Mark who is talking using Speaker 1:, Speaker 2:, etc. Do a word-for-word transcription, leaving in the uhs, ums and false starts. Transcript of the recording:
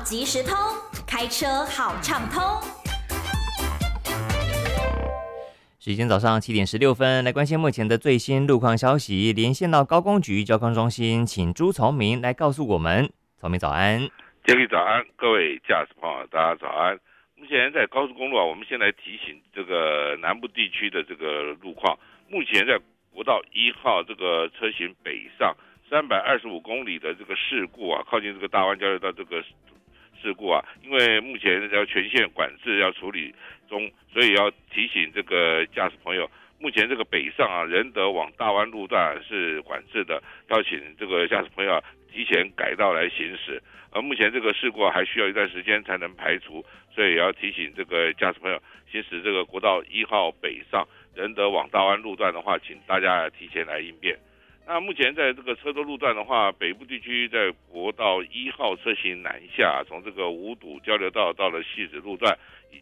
Speaker 1: 即时通，开车好畅通。
Speaker 2: 时间早上七点十六分，来关心目前的最新路况消息。连线到高工局交通中心，请朱从明来告诉我们。从明早安。
Speaker 3: 杰克早安，各位驾驶朋友，大家早安。目前在高速公路啊，我们先来提醒这个南部地区的这个路况。目前在国道一号这个车行北上三百二十五公里的这个事故啊，靠近这个大湾交流道这个事故啊，因为目前要全线管制要处理中，所以要提醒这个驾驶朋友，目前这个北上啊，仁德往大湾路段是管制的，要请这个驾驶朋友提前改道来行驶。而目前这个事故还需要一段时间才能排除，所以也要提醒这个驾驶朋友行驶这个国道一号北上仁德往大湾路段的话，请大家提前来应变。那目前在这个车多路段的话，北部地区在国道一号车行南下，从这个五堵交流道到了汐止路段，